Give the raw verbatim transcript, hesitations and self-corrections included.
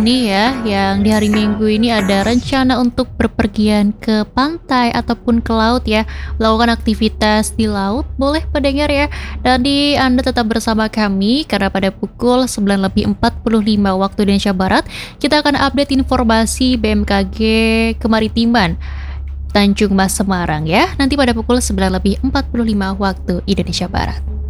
Nih ya, yang di hari Minggu ini ada rencana untuk berpergian ke pantai ataupun ke laut ya, melakukan aktivitas di laut, boleh pendengar ya. Dan di Anda tetap bersama kami karena pada pukul sembilan lebih empat puluh lima waktu Indonesia Barat, kita akan update informasi B M K G Kemaritiman Tanjung Mas Semarang ya. Nanti pada pukul sembilan lebih empat puluh lima waktu Indonesia Barat.